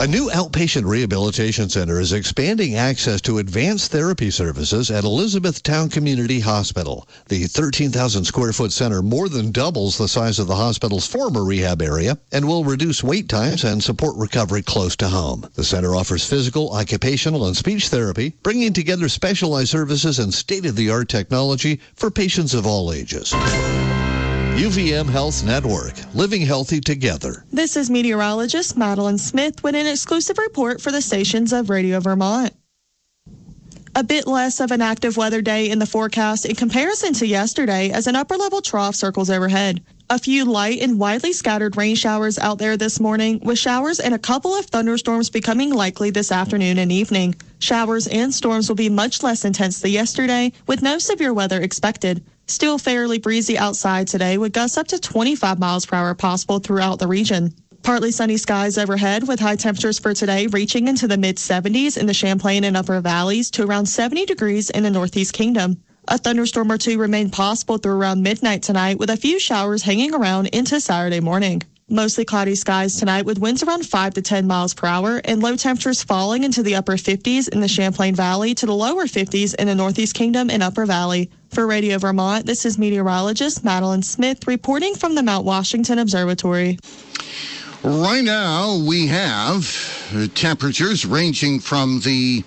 A new outpatient rehabilitation center is expanding access to advanced therapy services at Elizabethtown Community Hospital. The 13,000 square foot center more than doubles the size of the hospital's former rehab area and will reduce wait times and support recovery close to home. The center offers physical, occupational, and speech therapy, bringing together specialized services and state-of-the-art technology for patients of all ages. UVM Health Network, living healthy together. This is meteorologist Madeline Smith with an exclusive report for the stations of Radio Vermont. A bit less of an active weather day in the forecast in comparison to yesterday as an upper-level trough circles overhead. A few light and widely scattered rain showers out there this morning, with showers and a couple of thunderstorms becoming likely this afternoon and evening. Showers and storms will be much less intense than yesterday, with no severe weather expected. Still fairly breezy outside today, with gusts up to 25 miles per hour possible throughout the region. Partly sunny skies overhead, with high temperatures for today reaching into the mid-70s in the Champlain and Upper Valleys to around 70 degrees in the Northeast Kingdom. A thunderstorm or two remain possible through around midnight tonight, with a few showers hanging around into Saturday morning. Mostly cloudy skies tonight, with winds around 5 to 10 miles per hour and low temperatures falling into the upper 50s in the Champlain Valley to the lower 50s in the Northeast Kingdom and Upper Valley. For Radio Vermont, this is meteorologist Madeline Smith reporting from the Mount Washington Observatory. Right now, we have temperatures ranging from the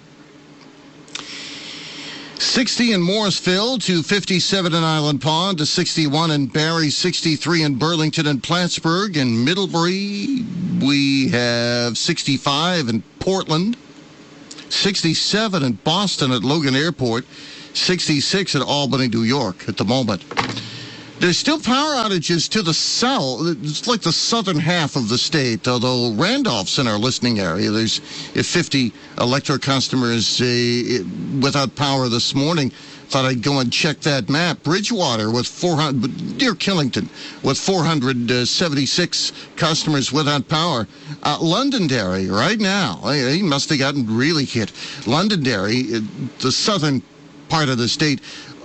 60 in Morrisville to 57 in Island Pond to 61 in Barrie, 63 in Burlington and Plattsburgh. In Middlebury, we have 65 in Portland, 67 in Boston at Logan Airport, 66 at Albany, New York at the moment. There's still power outages to the south. It's like the southern half of the state, although Randolph's in our listening area. There's 50 electric customers without power this morning. Thought I'd go and check that map. Bridgewater with 400, near Killington, with 476 customers without power. Londonderry right now, he must have gotten really hit. Londonderry, the southern part of the state,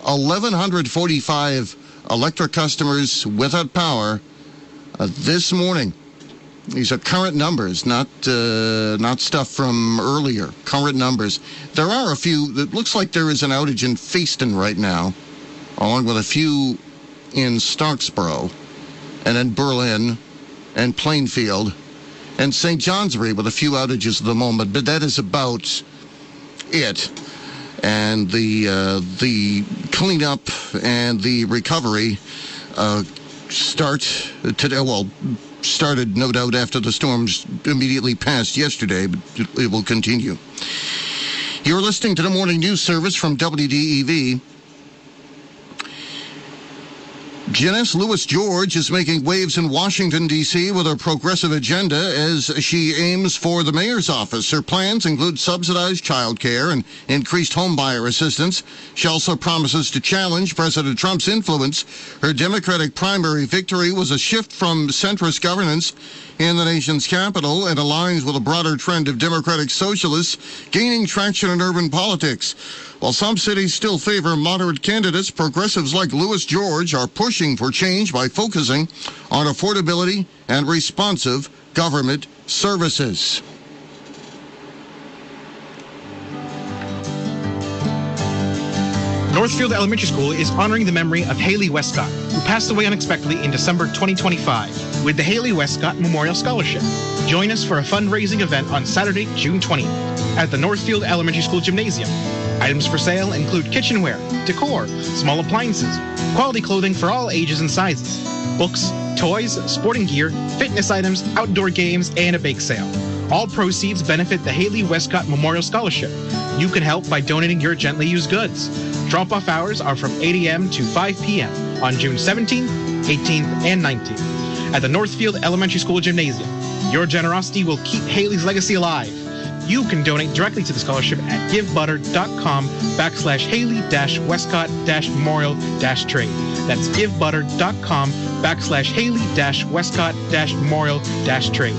1,145 electric customers without power this morning. These are current numbers, not stuff from earlier. Current numbers. There are a few. It looks like there is an outage in Fayston right now, along with a few in Starksboro, and in Berlin, and Plainfield, and St. Johnsbury with a few outages at the moment. But that is about it. And the cleanup and the recovery started no doubt after the storms immediately passed yesterday, but it will continue. You're listening to the Morning News Service from WDEV. Janice Lewis George is making waves in Washington, D.C. with her progressive agenda as she aims for the mayor's office. Her plans include subsidized child care and increased homebuyer assistance. She also promises to challenge President Trump's influence. Her Democratic primary victory was a shift from centrist governance in the nation's capital and aligns with a broader trend of Democratic socialists gaining traction in urban politics. While some cities still favor moderate candidates, progressives like Lewis George are pushing for change by focusing on affordability and responsive government services. Northfield Elementary School is honoring the memory of Haley Westcott, who passed away unexpectedly in December 2025, with the Haley Westcott Memorial Scholarship. Join us for a fundraising event on Saturday, June 20th at the Northfield Elementary School Gymnasium. Items for sale include kitchenware, decor, small appliances, quality clothing for all ages and sizes, books, toys, sporting gear, fitness items, outdoor games, and a bake sale. All proceeds benefit the Haley Westcott Memorial Scholarship. You can help by donating your gently used goods. Drop-off hours are from 8 a.m. to 5 p.m. on June 17th, 18th, and 19th at the Northfield Elementary School Gymnasium. Your generosity will keep Haley's legacy alive. You can donate directly to the scholarship at givebutter.com/Haley-Westcott-Memorial-Trade. That's givebutter.com/Haley-Westcott-Memorial-Trade.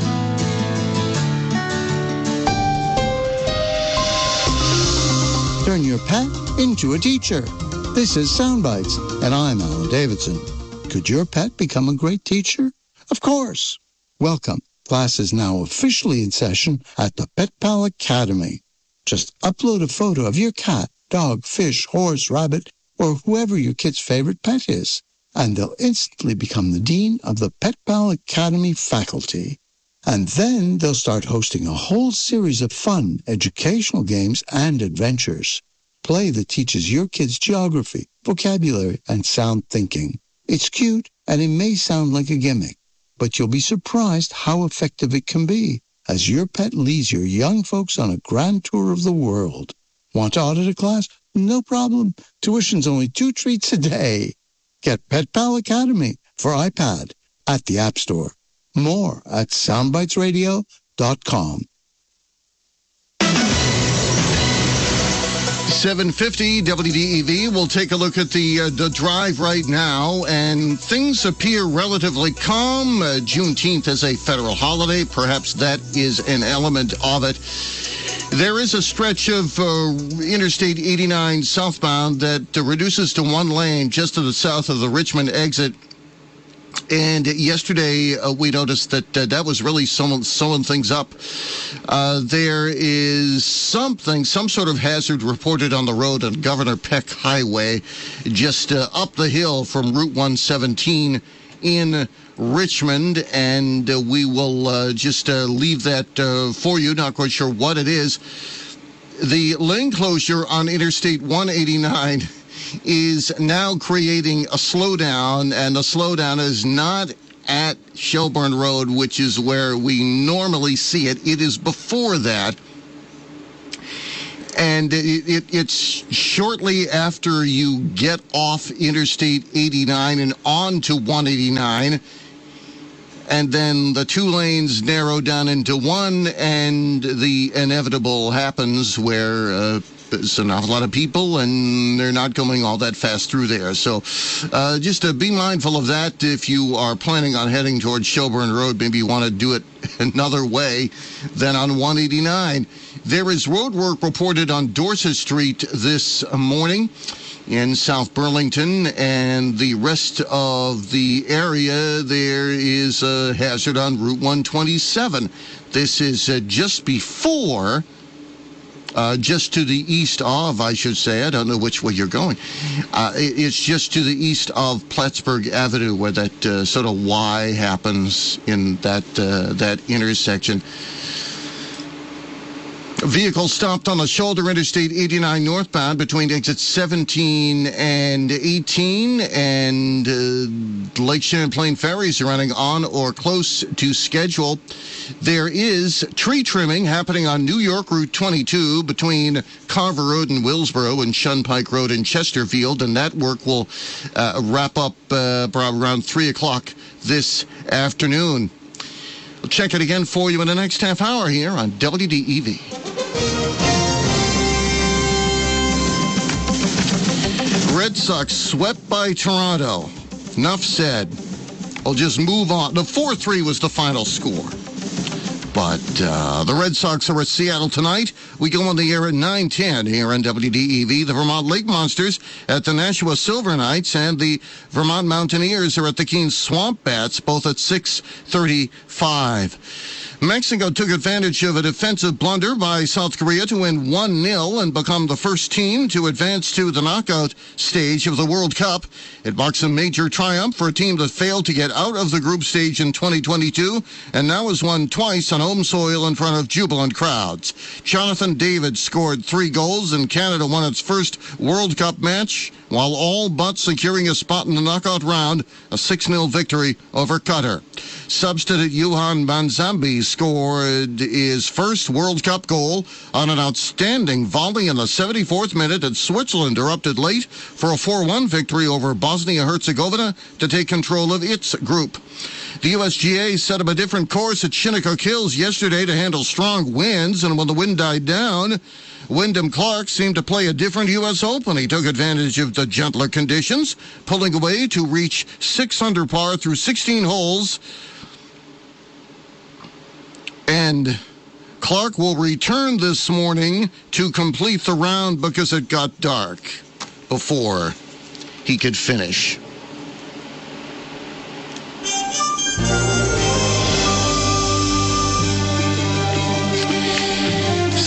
Turn your pet into a teacher. This is Soundbites, and I'm Alan Davidson. Could your pet become a great teacher? Of course. Welcome Class is now officially in session at the Pet Pal Academy. Just upload a photo of your cat, dog, fish, horse, rabbit, or whoever your kid's favorite pet is, and they'll instantly become the dean of the Pet Pal Academy faculty. And then they'll start hosting a whole series of fun, educational games and adventures. Play that teaches your kids geography, vocabulary, and sound thinking. It's cute, and it may sound like a gimmick, but you'll be surprised how effective it can be as your pet leads your young folks on a grand tour of the world. Want to audit a class? No problem. Tuition's only 2 treats a day. Get Pet Pal Academy for iPad at the App Store. More at soundbitesradio.com. 750 WDEV. We'll take a look at the drive right now, and things appear relatively calm. Juneteenth is a federal holiday. Perhaps that is an element of it. There is a stretch of Interstate 89 southbound that reduces to 1 lane just to the south of the Richmond exit. And yesterday, we noticed that that was really sewing things up. There is some sort of hazard reported on the road on Governor Peck Highway, just up the hill from Route 117 in Richmond. And we will just leave that for you. Not quite sure what it is. The lane closure on Interstate 189 is now creating a slowdown, and the slowdown is not at Shelburne Road, which is where we normally see it. It is before that. And it's shortly after you get off Interstate 89 and on to 189. And then the 2 lanes narrow down into 1, and the inevitable happens where there's an awful lot of people, and they're not going all that fast through there. So just be mindful of that. If you are planning on heading towards Shelburne Road, maybe you want to do it another way than on 189. There is road work reported on Dorset Street this morning in South Burlington, and the rest of the area, there is a hazard on Route 127. This is just before... just to the east of, I should say. I don't know which way you're going. It's just to the east of Plattsburgh Avenue, where that sort of Y happens in that intersection. A vehicle stopped on the shoulder Interstate 89 northbound between exits 17 and 18, and Lake Champlain ferries are running on or close to schedule. There is tree trimming happening on New York Route 22 between Carver Road in Willsboro and Shunpike Road in Chesterfield, and that work will wrap up around 3 o'clock this afternoon. We'll check it again for you in the next half hour here on WDEV. Red Sox swept by Toronto. Enough said. We'll just move on. The 4-3 was the final score. But the Red Sox are at Seattle tonight. We go on the air at 9:10 here on WDEV. The Vermont Lake Monsters at the Nashua Silver Knights, and the Vermont Mountaineers are at the Keene Swamp Bats, both at 6:35. Mexico took advantage of a defensive blunder by South Korea to win 1-0 and become the first team to advance to the knockout stage of the World Cup. It marks a major triumph for a team that failed to get out of the group stage in 2022 and now has won twice on home soil in front of jubilant crowds. Jonathan David scored 3 goals, and Canada won its first World Cup match, while all but securing a spot in the knockout round, a 6-0 victory over Qatar. Substitute Johan Manzambi scored his first World Cup goal on an outstanding volley in the 74th minute, and Switzerland erupted late for a 4-1 victory over Bosnia-Herzegovina to take control of its group. The USGA set up a different course at Shinnecock Hills yesterday to handle strong winds, and when the wind died down, Wyndham Clark seemed to play a different U.S. Open. He took advantage of the gentler conditions, pulling away to reach 6 under par through 16 holes. And Clark will return this morning to complete the round because it got dark before he could finish.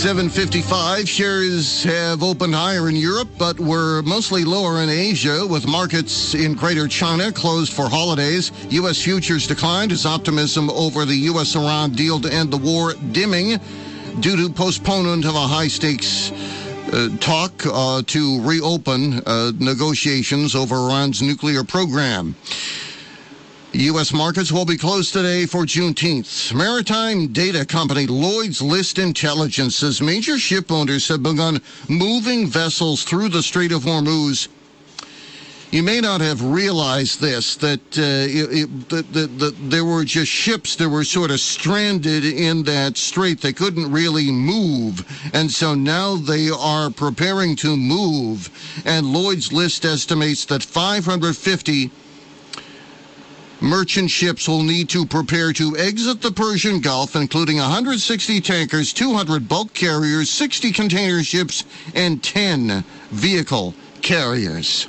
7:55. Shares have opened higher in Europe, but were mostly lower in Asia, with markets in Greater China closed for holidays. U.S. futures declined as optimism over the U.S.-Iran deal to end the war dimming due to postponement of a high-stakes talk to reopen negotiations over Iran's nuclear program. U.S. markets will be closed today for Juneteenth. Maritime data company Lloyd's List Intelligence says major ship owners have begun moving vessels through the Strait of Hormuz. You may not have realized this, that there were just ships that were sort of stranded in that strait. They couldn't really move, and so now they are preparing to move. And Lloyd's List estimates that 550 merchant ships will need to prepare to exit the Persian Gulf, including 160 tankers, 200 bulk carriers, 60 container ships, and 10 vehicle carriers.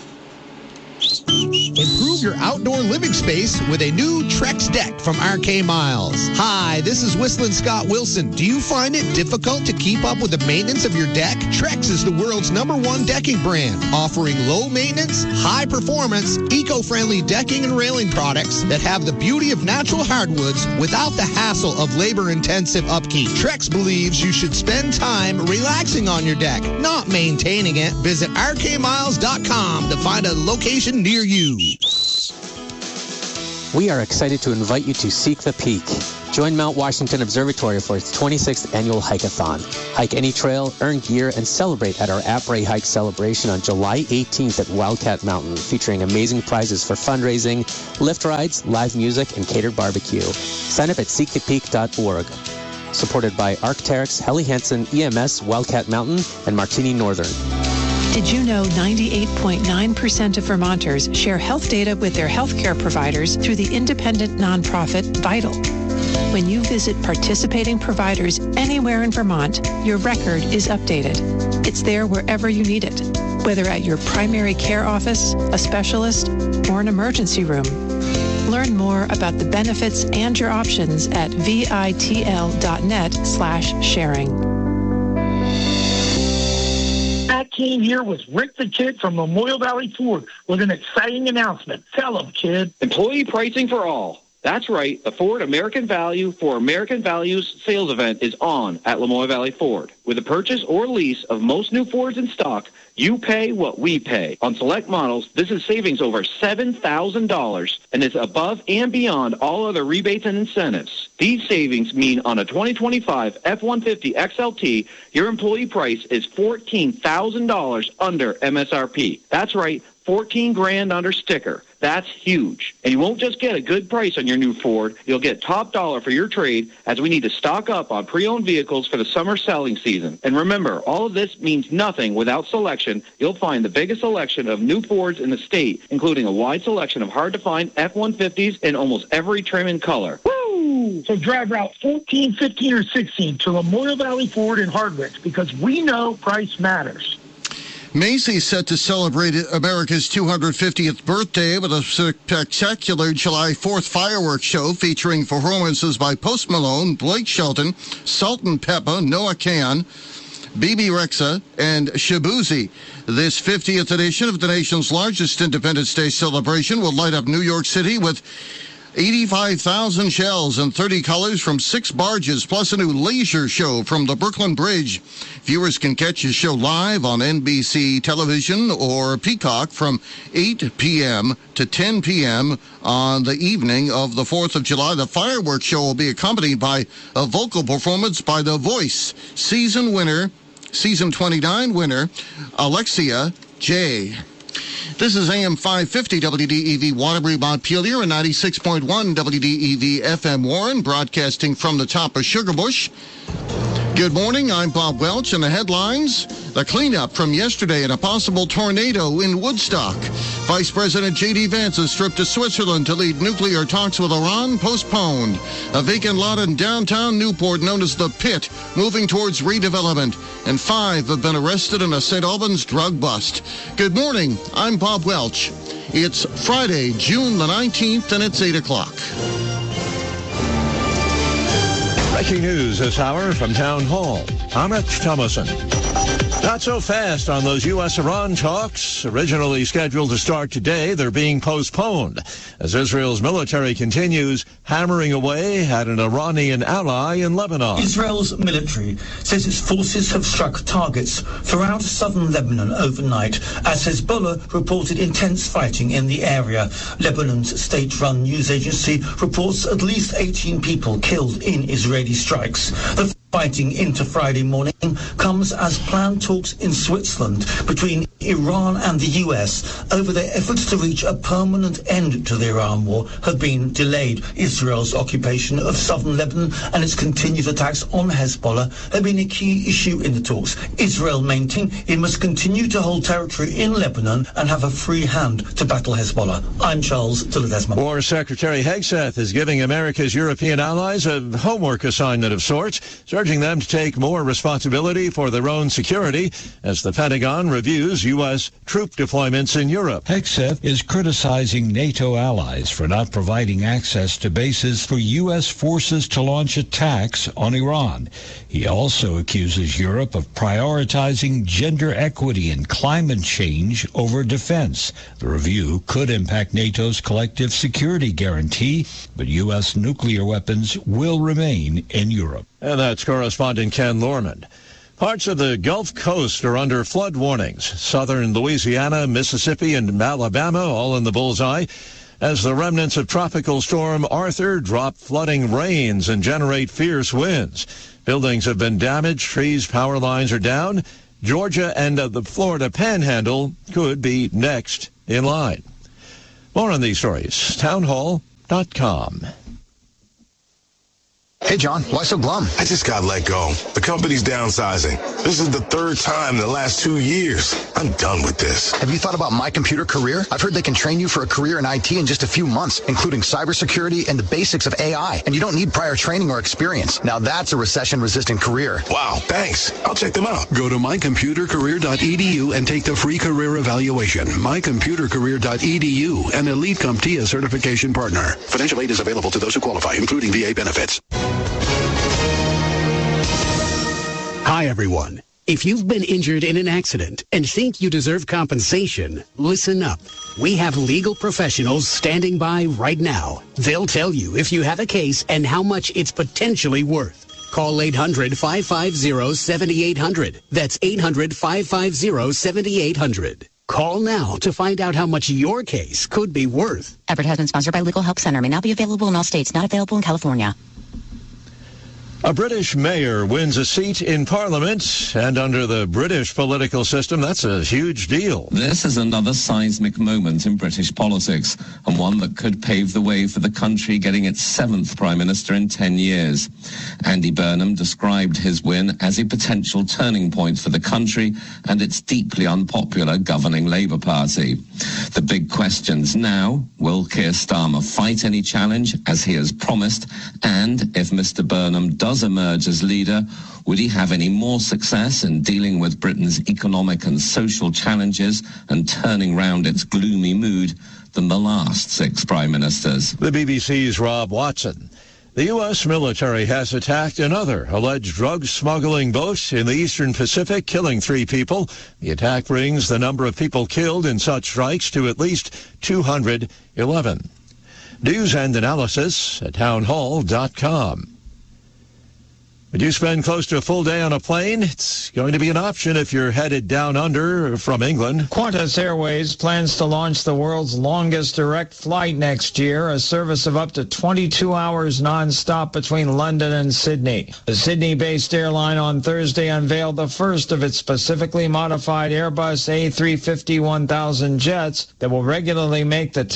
Improve your outdoor living space with a new Trex deck from RK Miles. Hi, this is Whistling Scott Wilson. Do you find it difficult to keep up with the maintenance of your deck? Trex is the world's #1 decking brand, offering low maintenance, high performance, eco-friendly decking and railing products that have the beauty of natural hardwoods without the hassle of labor-intensive upkeep. Trex believes you should spend time relaxing on your deck, not maintaining it. Visit rkmiles.com to find a location near you. We are excited to invite you to Seek the Peak. Join Mount Washington Observatory for its 26th annual hike-a-thon. Hike any trail, earn gear, and celebrate at our Après Hike celebration on July 18th at Wildcat Mountain, featuring amazing prizes for fundraising, lift rides, live music, and catered barbecue. Sign up at seekthepeak.org. Supported by Arc'teryx, Helly Hansen, EMS, Wildcat Mountain, and Martini Northern. Did you know 98.9% of Vermonters share health data with their healthcare providers through the independent nonprofit Vital? When you visit participating providers anywhere in Vermont, your record is updated. It's there wherever you need it, whether at your primary care office, a specialist, or an emergency room. Learn more about the benefits and your options at vitl.net/sharing. Matt Keene here with Rick the Kid from Memorial Valley Ford with an exciting announcement. Tell them, kid. Employee pricing for all. That's right. The Ford American Value for American Values sales event is on at Lemoyle Valley Ford. With a purchase or lease of most new Fords in stock, you pay what we pay. On select models, this is savings over $7,000 and is above and beyond all other rebates and incentives. These savings mean on a 2025 F-150 XLT, your employee price is $14,000 under MSRP. That's right, $14,000 under sticker. That's huge. And you won't just get a good price on your new Ford. You'll get top dollar for your trade, as we need to stock up on pre-owned vehicles for the summer selling season. And remember, all of this means nothing without selection. You'll find the biggest selection of new Fords in the state, including a wide selection of hard-to-find F-150s in almost every trim and color. Woo! So drive Route 14, 15, or 16 to Memorial Valley Ford in Hardwick, because we know price matters. Macy's set to celebrate America's 250th birthday with a spectacular July 4th fireworks show featuring performances by Post Malone, Blake Shelton, Salt-N-Pepa, Noah Kahan, Bebe Rexha, and Shabuzi. This 50th edition of the nation's largest Independence Day celebration will light up New York City with 85,000 shells in 30 colors from 6 barges, plus a new laser show from the Brooklyn Bridge. Viewers can catch the show live on NBC television or Peacock from 8 p.m. to 10 p.m. on the evening of the 4th of July. The fireworks show will be accompanied by a vocal performance by The Voice season 29 winner, Alexia J. This is AM 550 WDEV Waterbury Montpelier and 96.1 WDEV FM Warren, broadcasting from the top of Sugarbush. Good morning, I'm Bob Welch, and the headlines: the cleanup from yesterday and a possible tornado in Woodstock. Vice President J.D. Vance's trip to Switzerland to lead nuclear talks with Iran postponed. A vacant lot in downtown Newport known as the Pit moving towards redevelopment. And 5 have been arrested in a St. Albans drug bust. Good morning, I'm Bob Welch. It's Friday, June the 19th, and it's 8 o'clock. Breaking news this hour from Town Hall. I'm Rich Thomason. Not so fast on those U.S.-Iran talks. Originally scheduled to start today, they're being postponed as Israel's military continues hammering away at an Iranian ally in Lebanon. Israel's military says its forces have struck targets throughout southern Lebanon overnight as Hezbollah reported intense fighting in the area. Lebanon's state-run news agency reports at least 18 people killed in Israeli strikes. The fighting into Friday morning comes as planned talks in Switzerland between Iran and the US over their efforts to reach a permanent end to the Iran war have been delayed. Israel's occupation of southern Lebanon and its continued attacks on Hezbollah have been a key issue in the talks. Israel maintained it must continue to hold territory in Lebanon and have a free hand to battle Hezbollah. I'm Charles Tilledesma. War Secretary Hegseth is giving America's European allies a homework assignment of sorts, urging them to take more responsibility for their own security as the Pentagon reviews U.S. troop deployments in Europe. Hegseth is criticizing NATO allies for not providing access to bases for U.S. forces to launch attacks on Iran. He also accuses Europe of prioritizing gender equity and climate change over defense. The review could impact NATO's collective security guarantee, but U.S. nuclear weapons will remain in Europe. And that's correspondent Ken Lorman. Parts of the Gulf Coast are under flood warnings. Southern Louisiana, Mississippi, and Alabama all in the bullseye as the remnants of Tropical Storm Arthur drop flooding rains and generate fierce winds. Buildings have been damaged, trees, power lines are down. Georgia and the Florida Panhandle could be next in line. More on these stories, townhall.com. Hey, John, why so glum? I just got let go. The company's downsizing. This is the third time in the last 2 years. I'm done with this. Have you thought about My Computer Career? I've heard they can train you for a career in IT in just a few months, including cybersecurity and the basics of AI. And you don't need prior training or experience. Now that's a recession-resistant career. Wow, thanks. I'll check them out. Go to mycomputercareer.edu and take the free career evaluation. mycomputercareer.edu, an Elite CompTIA certification partner. Financial aid is available to those who qualify, including VA benefits. Hi, everyone. If you've been injured in an accident and think you deserve compensation, listen up. We have legal professionals standing by right now. They'll tell you if you have a case and how much it's potentially worth. Call 800-550-7800. That's 800-550-7800. Call now to find out how much your case could be worth. Advertisement sponsored by Legal Help Center. May not be available in all states. Not available in California. A British mayor wins a seat in Parliament, and under the British political system, that's a huge deal. This is another seismic moment in British politics, and one that could pave the way for the country getting its 7th Prime Minister in 10 years. Andy Burnham described his win as a potential turning point for the country and its deeply unpopular governing Labour Party. The big questions now, will Keir Starmer fight any challenge, as he has promised, and if Mr Burnham does emerge as leader, would he have any more success in dealing with Britain's economic and social challenges and turning round its gloomy mood than the last 6 prime ministers? The BBC's Rob Watson. The U.S. military has attacked another alleged drug smuggling boat in the eastern Pacific, killing 3 people. The attack brings the number of people killed in such strikes to at least 211. News and analysis at townhall.com. Would you spend close to a full day on a plane? It's going to be an option if you're headed down under from England. Qantas Airways plans to launch the world's longest direct flight next year, a service of up to 22 hours nonstop between London and Sydney. The Sydney-based airline on Thursday unveiled the first of its specifically modified Airbus A350-1000 jets that will regularly make the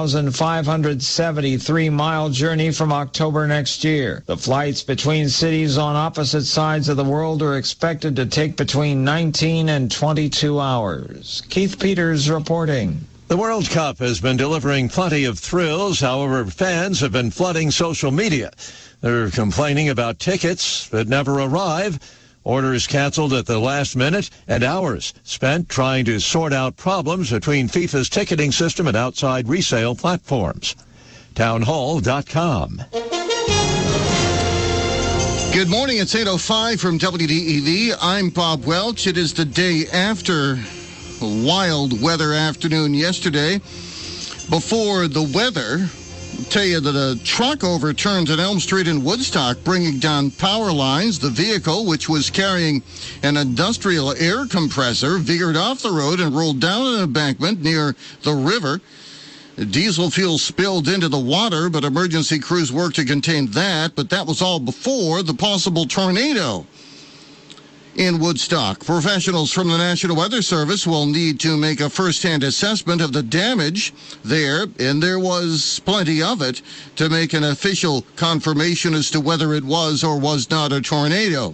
10,573-mile journey from October next year. The flights between cities on opposite sides of the world are expected to take between 19 and 22 hours. Keith Peters reporting. The World Cup has been delivering plenty of thrills. However, fans have been flooding social media. They're complaining about tickets that never arrive, orders canceled at the last minute, and hours spent trying to sort out problems between FIFA's ticketing system and outside resale platforms. Townhall.com. Good morning. It's 8:05 from WDEV. I'm Bob Welch. It is the day after a wild weather afternoon yesterday. Before the weather, I'll tell you that a truck overturned on Elm Street in Woodstock, bringing down power lines. The vehicle, which was carrying an industrial air compressor, veered off the road and rolled down an embankment near the river. Diesel fuel spilled into the water, but emergency crews worked to contain that. But that was all before the possible tornado in Woodstock. Professionals from the National Weather Service will need to make a first-hand assessment of the damage there, and there was plenty of it, to make an official confirmation as to whether it was or was not a tornado.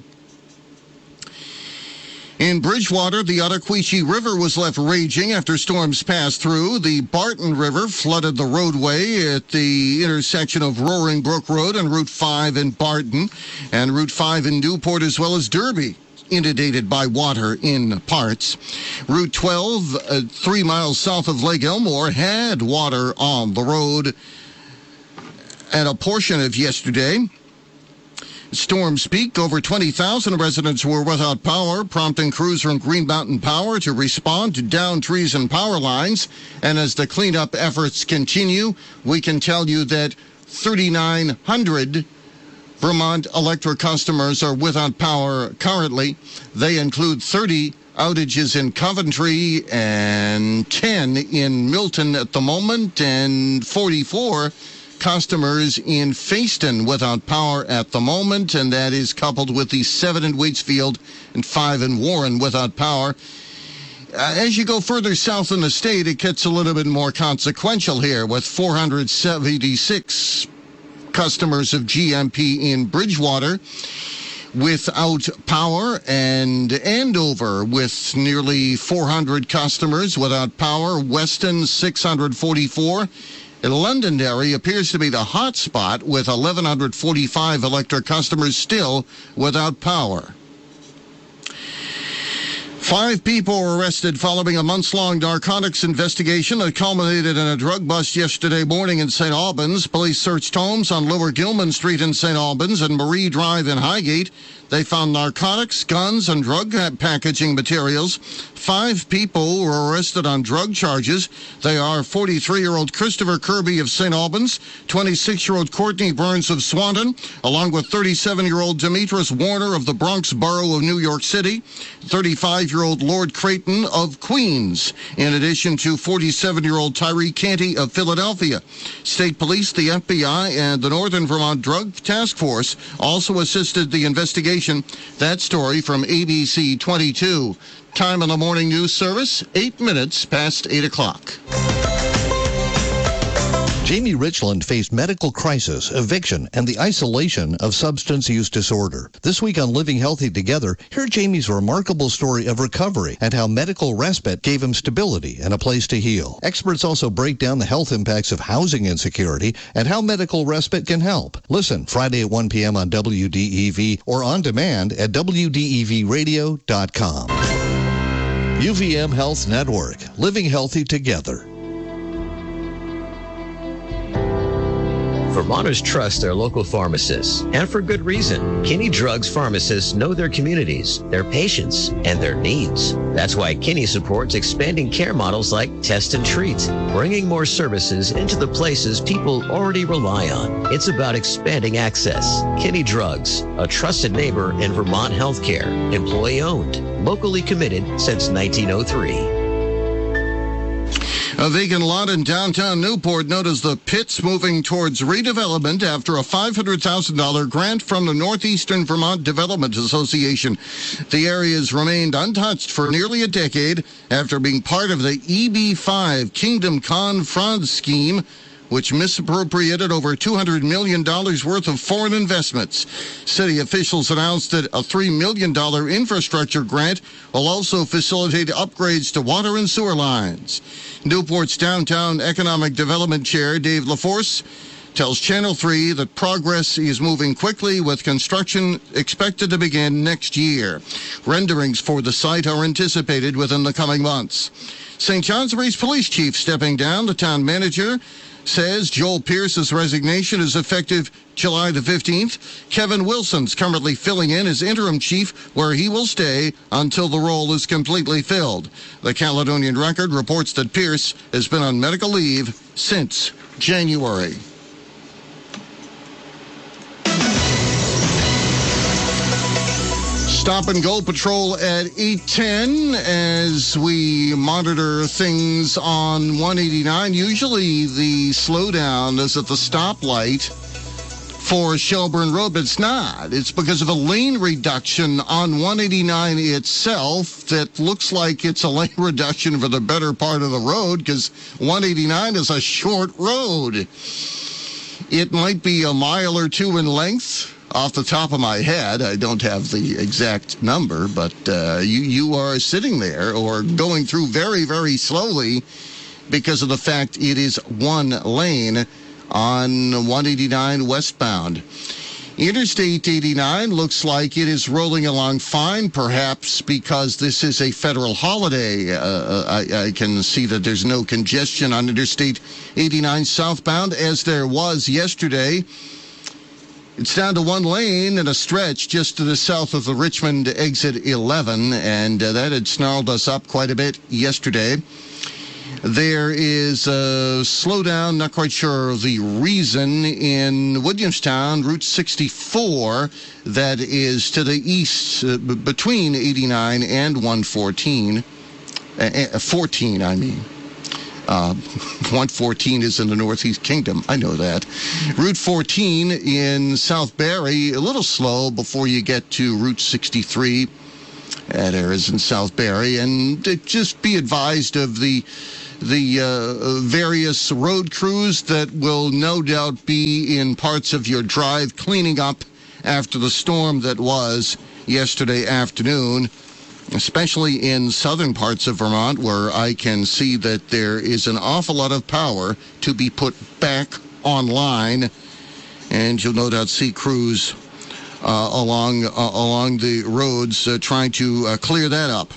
In Bridgewater, the Ottaquechee River was left raging after storms passed through. The Barton River flooded the roadway at the intersection of Roaring Brook Road and Route 5 in Barton, and Route 5 in Newport, as well as Derby, inundated by water in parts. Route 12, 3 miles south of Lake Elmore, had water on the road and a portion of yesterday. Storms peak. Over 20,000 residents were without power, prompting crews from Green Mountain Power to respond to downed trees and power lines. And as the cleanup efforts continue, we can tell you that 3,900 Vermont Electric customers are without power currently. They include 30 outages in Coventry and 10 in Milton at the moment, and 44 customers in Fayston without power at the moment, and that is coupled with the 7 in Waitsfield and 5 in Warren without power. As you go further south in the state, it gets a little bit more consequential here, with 476 customers of GMP in Bridgewater without power, and Andover with nearly 400 customers without power. Weston, 644. Londonderry appears to be the hot spot, with 1,145 electric customers still without power. 5 people were arrested following a months-long narcotics investigation that culminated in a drug bust yesterday morning in St. Albans. Police searched homes on Lower Gilman Street in St. Albans and Marie Drive in Highgate. They found narcotics, guns, and drug packaging materials. 5 people were arrested on drug charges. They are 43-year-old Christopher Kirby of St. Albans, 26-year-old Courtney Burns of Swanton, along with 37-year-old Demetrius Warner of the Bronx Borough of New York City, 35-year-old Lord Creighton of Queens, in addition to 47-year-old Tyree Canty of Philadelphia. State Police, the FBI, and the Northern Vermont Drug Task Force also assisted the investigation. That story from ABC 22. Time on the morning news service, 8 minutes past 8 o'clock. Jamie Richland faced medical crisis, eviction, and the isolation of substance use disorder. This week on Living Healthy Together, hear Jamie's remarkable story of recovery and how medical respite gave him stability and a place to heal. Experts also break down the health impacts of housing insecurity and how medical respite can help. Listen Friday at 1 p.m. on WDEV or on demand at WDEVradio.com. UVM Health Network, living healthy together. Vermonters trust their local pharmacists, and for good reason. Kinney Drugs pharmacists know their communities, their patients, and their needs. That's why Kinney supports expanding care models like Test and Treat, bringing more services into the places people already rely on. It's about expanding access. Kinney Drugs, a trusted neighbor in Vermont healthcare, employee-owned, locally committed since 1903. A vacant lot in downtown Newport known as the Pits moving towards redevelopment after a $500,000 grant from the Northeastern Vermont Development Association. The area has remained untouched for nearly a decade after being part of the EB5 Kingdom Con fraud scheme, which misappropriated over $200 million worth of foreign investments. City officials announced that a $3 million infrastructure grant will also facilitate upgrades to water and sewer lines. Newport's Downtown Economic Development Chair, Dave LaForce, tells Channel 3 that progress is moving quickly, with construction expected to begin next year. Renderings for the site are anticipated within the coming months. St. Johnsbury's police chief stepping down. The town manager says Joel Pierce's resignation is effective July the 15th. Kevin Wilson's currently filling in as interim chief, where he will stay until the role is completely filled. The Caledonian Record reports that Pierce has been on medical leave since January. Stop and go patrol at 8:10 as we monitor things on 189. Usually the slowdown is at the stoplight for Shelburne Road, but it's not. It's because of a lane reduction on 189 itself that looks like it's a lane reduction for the better part of the road, because 189 is a short road. It might be a mile or two in length. Off the top of my head, I don't have the exact number, but you are sitting there or going through very, very slowly because of the fact it is one lane on 189 westbound. Interstate 89 looks like it is rolling along fine, perhaps because this is a federal holiday. I can see that there's no congestion on Interstate 89 southbound as there was yesterday. It's down to one lane and a stretch just to the south of the Richmond exit 11, and that had snarled us up quite a bit yesterday. There is a slowdown, not quite sure the reason, in Williamstown, Route 64, that is to the east between 89 and 114. 14, I mean. 114 is in the Northeast Kingdom. I know that. Route 14 in South Barrie, a little slow before you get to Route 63. There is in South Barrie. And just be advised of the various road crews that will no doubt be in parts of your drive cleaning up after the storm that was yesterday afternoon, especially in southern parts of Vermont, where I can see that there is an awful lot of power to be put back online, and you'll no doubt see crews along the roads trying to clear that up.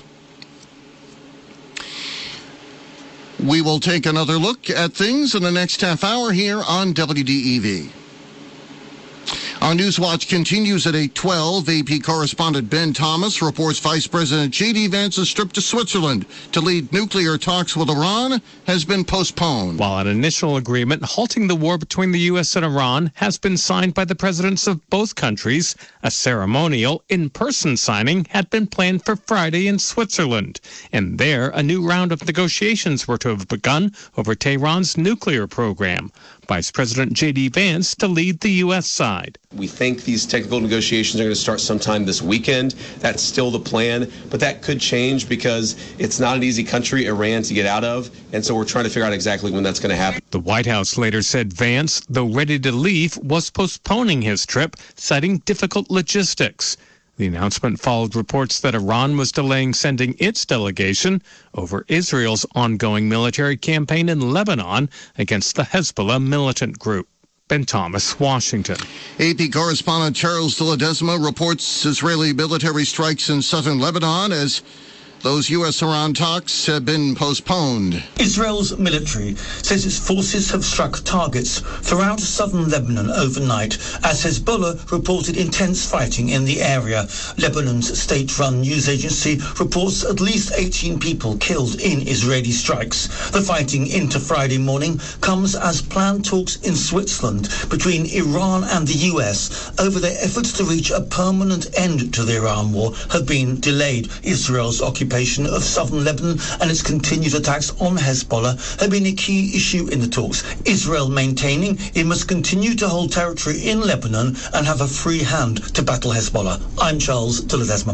We will take another look at things in the next half hour here on WDEV. Our Newswatch continues at 8:12. AP correspondent Ben Thomas reports Vice President J.D. Vance's trip to Switzerland to lead nuclear talks with Iran has been postponed. While an initial agreement halting the war between the U.S. and Iran has been signed by the presidents of both countries, a ceremonial in-person signing had been planned for Friday in Switzerland. And there, a new round of negotiations were to have begun over Tehran's nuclear program. Vice President J.D. Vance to lead the U.S. side. We think these technical negotiations are going to start sometime this weekend. That's still the plan, but that could change because it's not an easy country, Iran, to get out of, and so we're trying to figure out exactly when that's going to happen. The White House later said Vance, though ready to leave, was postponing his trip, citing difficult logistics. The announcement followed reports that Iran was delaying sending its delegation over Israel's ongoing military campaign in Lebanon against the Hezbollah militant group. Ben Thomas, Washington. AP correspondent Charles de Ledesma reports Israeli military strikes in southern Lebanon as those U.S.-Iran talks have been postponed. Israel's military says its forces have struck targets throughout southern Lebanon overnight as Hezbollah reported intense fighting in the area. Lebanon's state-run news agency reports at least 18 people killed in Israeli strikes. The fighting into Friday morning comes as planned talks in Switzerland between Iran and the U.S. over their efforts to reach a permanent end to the Iran war have been delayed. Israel's occupation of southern Lebanon and its continued attacks on Hezbollah have been a key issue in the talks. Israel maintaining it must continue to hold territory in Lebanon and have a free hand to battle Hezbollah. I'm Charles de Ledesma.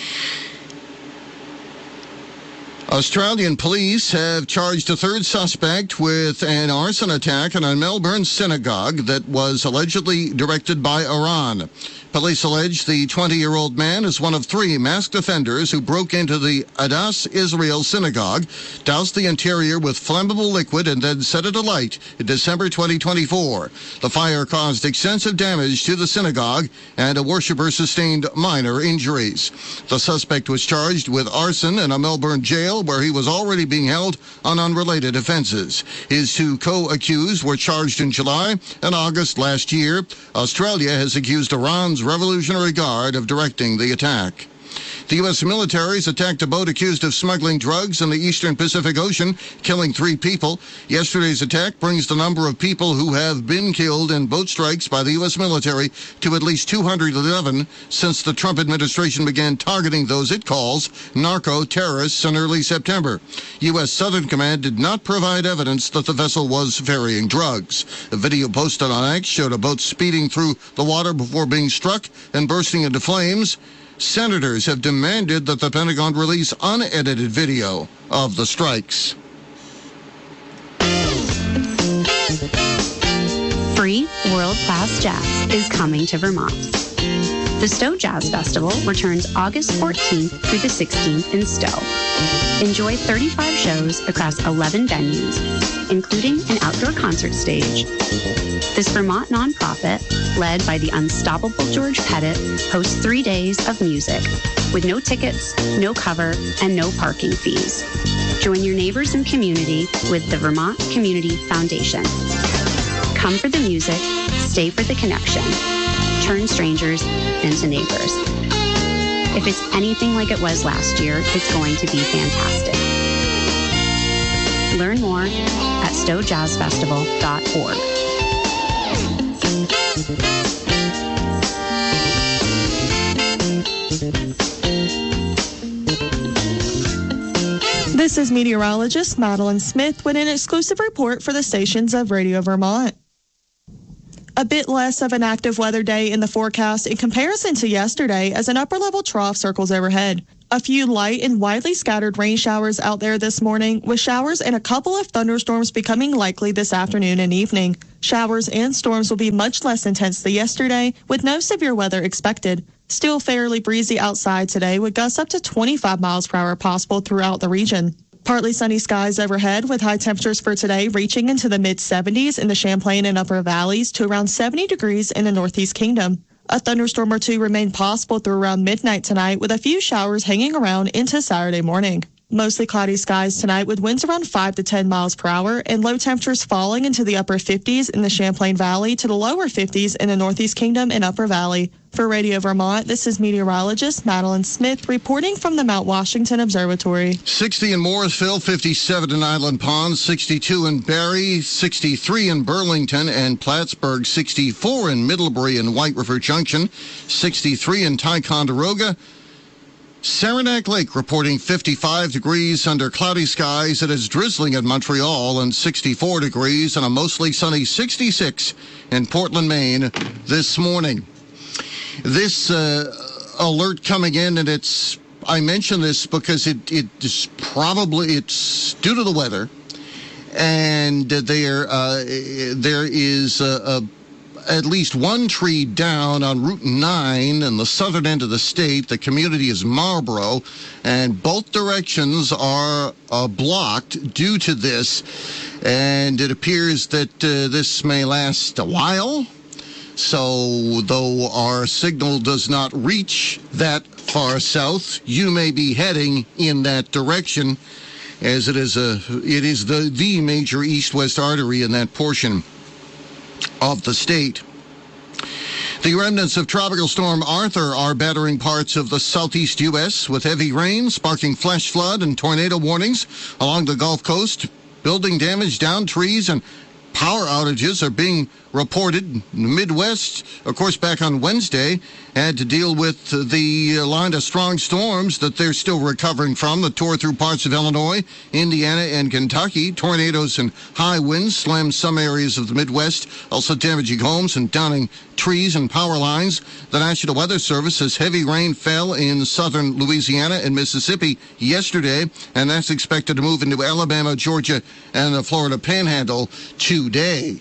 Australian police have charged a third suspect with an arson attack in a Melbourne synagogue that was allegedly directed by Iran. Police allege the 20-year-old man is one of three masked offenders who broke into the Adass Israel synagogue, doused the interior with flammable liquid, and then set it alight in December 2024. The fire caused extensive damage to the synagogue, and a worshiper sustained minor injuries. The suspect was charged with arson in a Melbourne jail jail, where he was already being held on unrelated offenses. His two co-accused were charged in July and August last year. Australia has accused Iran's Revolutionary Guard of directing the attack. The U.S. military has attacked a boat accused of smuggling drugs in the eastern Pacific Ocean, killing 3 people. Yesterday's attack brings the number of people who have been killed in boat strikes by the U.S. military to at least 211 since the Trump administration began targeting those it calls narco-terrorists in early September. U.S. Southern Command did not provide evidence that the vessel was ferrying drugs. A video posted on X showed a boat speeding through the water before being struck and bursting into flames. Senators have demanded that the Pentagon release unedited video of the strikes. Free world-class jazz is coming to Vermont. The Stowe Jazz Festival returns August 14th through the 16th in Stowe. Enjoy 35 shows across 11 venues, including an outdoor concert stage. This Vermont nonprofit, led by the unstoppable George Pettit, hosts 3 days of music with no tickets, no cover, and no parking fees. Join your neighbors and community with the Vermont Community Foundation. Come for the music, stay for the connection. Turn strangers into neighbors. If it's anything like it was last year, it's going to be fantastic. Learn more at stowejazzfestival.org. This is meteorologist Madeline Smith with an exclusive report for the stations of Radio Vermont. A bit less of an active weather day in the forecast in comparison to yesterday as an upper-level trough circles overhead. A few light and widely scattered rain showers out there this morning, with showers and a couple of thunderstorms becoming likely this afternoon and evening. Showers and storms will be much less intense than yesterday, with no severe weather expected. Still fairly breezy outside today, with gusts up to 25 miles per hour possible throughout the region. Partly sunny skies overhead, with high temperatures for today reaching into the mid-70s in the Champlain and Upper Valleys to around 70 degrees in the Northeast Kingdom. A thunderstorm or two remain possible through around midnight tonight, with a few showers hanging around into Saturday morning. Mostly cloudy skies tonight, with winds around 5 to 10 miles per hour and low temperatures falling into the upper 50s in the Champlain Valley to the lower 50s in the Northeast Kingdom and Upper Valley. For Radio Vermont, this is meteorologist Madeline Smith reporting from the Mount Washington Observatory. 60 in Morrisville, 57 in Island Pond, 62 in Barrie, 63 in Burlington and Plattsburgh, 64 in Middlebury and White River Junction, 63 in Ticonderoga. Saranac Lake reporting 55 degrees under cloudy skies. It is drizzling at Montreal, and 64 degrees and a mostly sunny 66 in Portland, Maine this morning. This alert coming in, and I mention this because it's due to the weather, and there is at least one tree down on Route 9 in the southern end of the state. The community is Marlboro, and both directions are blocked due to this, and it appears that this may last a while. So though our signal does not reach that far south, you may be heading in that direction, as it is the major east-west artery in that portion of the state. The remnants of Tropical Storm Arthur are battering parts of the southeast U.S. with heavy rain, sparking flash flood and tornado warnings along the Gulf Coast. Building damage, downed trees, and power outages are being reported in the Midwest. Of course, back on Wednesday, had to deal with the line of strong storms that they're still recovering from that tore through parts of Illinois, Indiana, and Kentucky. Tornadoes and high winds slammed some areas of the Midwest, also damaging homes and downing trees and power lines. The National Weather Service says heavy rain fell in southern Louisiana and Mississippi yesterday, and that's expected to move into Alabama, Georgia, and the Florida Panhandle today.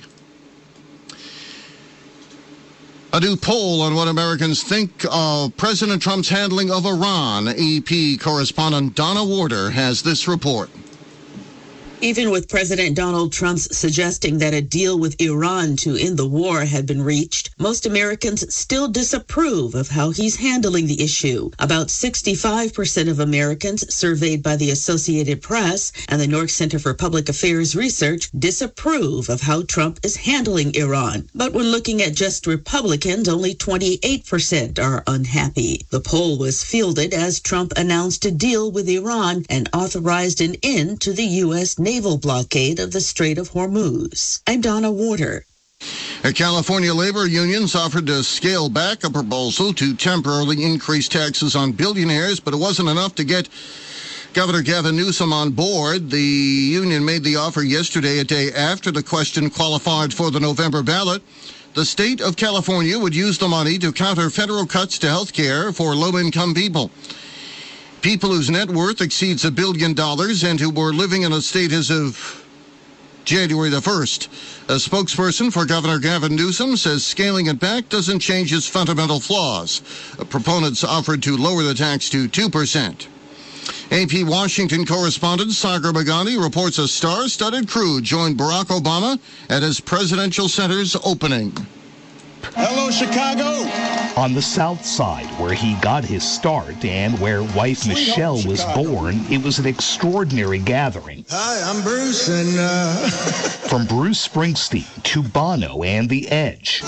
A new poll on what Americans think of President Trump's handling of Iran. AP correspondent Donna Warder has this report. Even with President Donald Trump's suggesting that a deal with Iran to end the war had been reached, most Americans still disapprove of how he's handling the issue. About 65% of Americans surveyed by the Associated Press and the North Center for Public Affairs Research disapprove of how Trump is handling Iran. But when looking at just Republicans, only 28% are unhappy. The poll was fielded as Trump announced a deal with Iran and authorized an end to the U.S. naval blockade of the Strait of Hormuz. I'm Donna Warder. California labor unions offered to scale back a proposal to temporarily increase taxes on billionaires, but it wasn't enough to get Governor Gavin Newsom on board. The union made the offer yesterday, a day after the question qualified for the November ballot. The state of California would use the money to counter federal cuts to health care for low-income people. People whose net worth exceeds $1 billion and who were living in a state as of January the 1st. A spokesperson for Governor Gavin Newsom says scaling it back doesn't change its fundamental flaws. Proponents offered to lower the tax to 2%. AP Washington correspondent Sagar Meghani reports a star-studded crew joined Barack Obama at his presidential center's opening. Hello, Chicago. On the South Side, where he got his start and where wife Michelle was born, it was an extraordinary gathering. Hi, I'm Bruce, and From Bruce Springsteen to Bono and The Edge.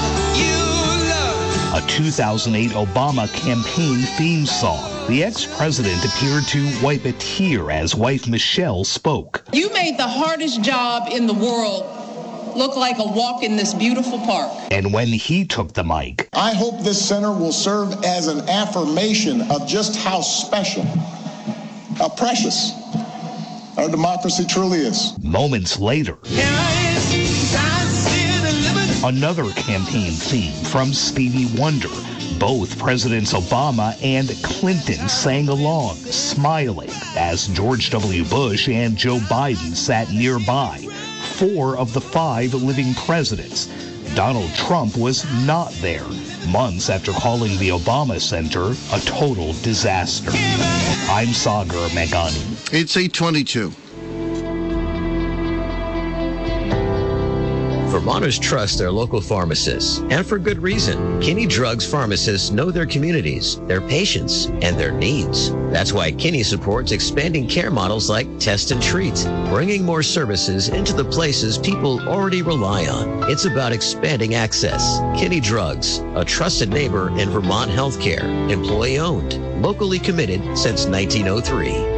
A 2008 Obama campaign theme song. The ex-president appeared to wipe a tear as wife Michelle spoke. You made the hardest job in the world look like a walk in this beautiful park. And when he took the mic, I hope this center will serve as an affirmation of just how special, how precious our democracy truly is. Moments later, another campaign theme from Stevie Wonder. Both Presidents Obama and Clinton sang along, smiling, as George W. Bush and Joe Biden sat nearby. 4 of the 5 living presidents. Donald Trump was not there, months after calling the Obama Center a total disaster. I'm Sagar Meghani. It's 8:22. Vermonters trust their local pharmacists, and for good reason. Kinney Drugs pharmacists know their communities, their patients, and their needs. That's why Kinney supports expanding care models like Test and Treat, bringing more services into the places people already rely on. It's about expanding access. Kinney Drugs, a trusted neighbor in Vermont healthcare, employee-owned, locally committed since 1903.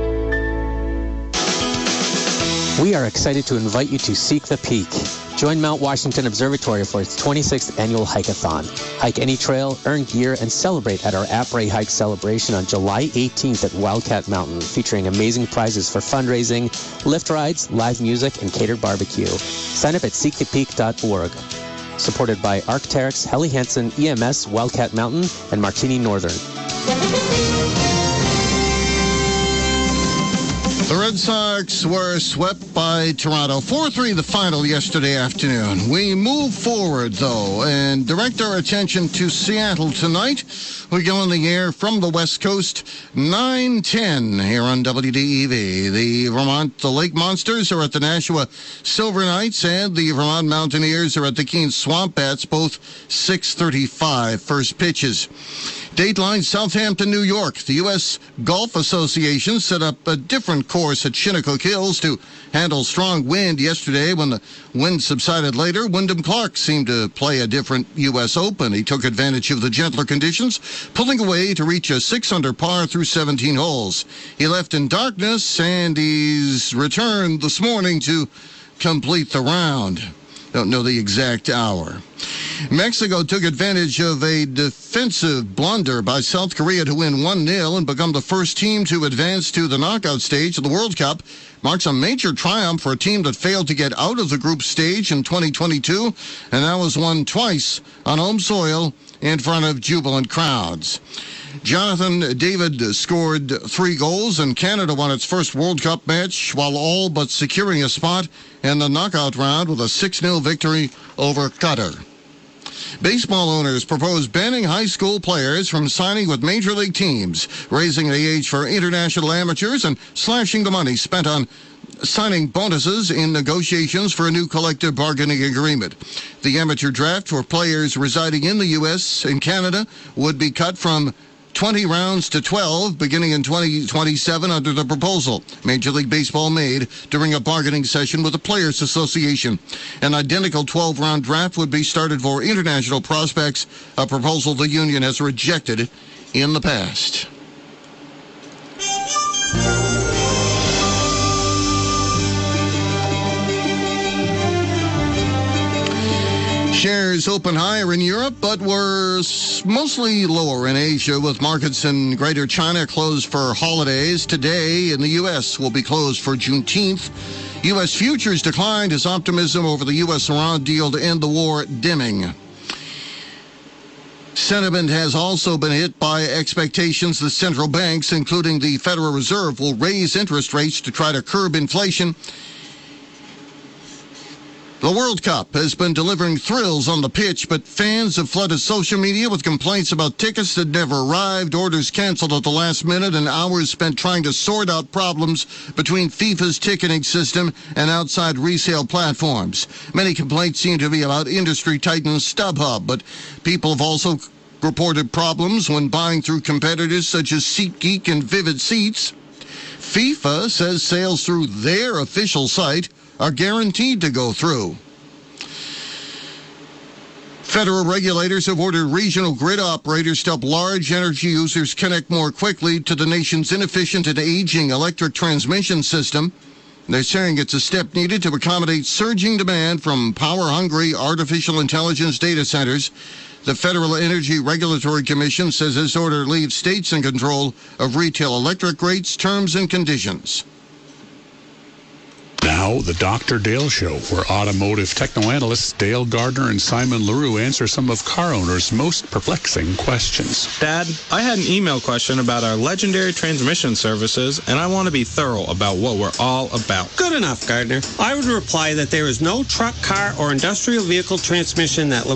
We are excited to invite you to Seek the Peak. Join Mount Washington Observatory for its 26th annual hike-a-thon. Hike any trail, earn gear, and celebrate at our Après Hike celebration on July 18th at Wildcat Mountain, featuring amazing prizes for fundraising, lift rides, live music, and catered barbecue. Sign up at seekthepeak.org. Supported by Arc'teryx, Helly Hansen, EMS, Wildcat Mountain, and Martini Northern. The Red Sox were swept by Toronto. 4-3 the final yesterday afternoon. We move forward, though, and direct our attention to Seattle tonight. We go on the air from the West Coast, 9:10 here on WDEV. The Lake Monsters are at the Nashua Silver Knights, and the Vermont Mountaineers are at the Keene Swamp Bats, both 6:35 first pitches. Dateline, Southampton, New York. The U.S. Golf Association set up a different course at Shinnecock Hills to handle strong wind yesterday. When the wind subsided later, Wyndham Clark seemed to play a different U.S. Open. He took advantage of the gentler conditions, pulling away to reach a 6-under par through 17 holes. He left in darkness, and he's returned this morning to complete the round. Don't know the exact hour. Mexico took advantage of a defensive blunder by South Korea to win 1-0 and become the first team to advance to the knockout stage of the World Cup. Marks a major triumph for a team that failed to get out of the group stage in 2022 and now has won twice on home soil in front of jubilant crowds. Jonathan David scored 3 goals, and Canada won its first World Cup match while all but securing a spot in the knockout round with a 6-0 victory over Qatar. Baseball owners propose banning high school players from signing with major league teams, raising the age for international amateurs and slashing the money spent on signing bonuses in negotiations for a new collective bargaining agreement. The amateur draft for players residing in the U.S. and Canada would be cut from 20 rounds to 12 beginning in 2027 under the proposal Major League Baseball made during a bargaining session with the Players Association. An identical 12-round draft would be started for international prospects, a proposal the union has rejected in the past. Shares open higher in Europe, but were mostly lower in Asia, with markets in Greater China closed for holidays. Today in the U.S. will be closed for Juneteenth. U.S. futures declined as optimism over the U.S.-Iran deal to end the war dimming. Sentiment has also been hit by expectations that central banks, including the Federal Reserve, will raise interest rates to try to curb inflation. The World Cup has been delivering thrills on the pitch, but fans have flooded social media with complaints about tickets that never arrived, orders canceled at the last minute, and hours spent trying to sort out problems between FIFA's ticketing system and outside resale platforms. Many complaints seem to be about industry titan StubHub, but people have also reported problems when buying through competitors such as SeatGeek and Vivid Seats. FIFA says sales through their official site are guaranteed to go through. Federal regulators have ordered regional grid operators to help large energy users connect more quickly to the nation's inefficient and aging electric transmission system. They're saying it's a step needed to accommodate surging demand from power-hungry artificial intelligence data centers. The Federal Energy Regulatory Commission says this order leaves states in control of retail electric rates, terms, and conditions. Now, the Dr. Dale Show, where automotive techno-analysts Dale Gardner and Simon LaRue answer some of car owners' most perplexing questions. Dad, I had an email question about our legendary transmission services, and I want to be thorough about what we're all about. Good enough, Gardner. I would reply that there is no truck, car, or industrial vehicle transmission that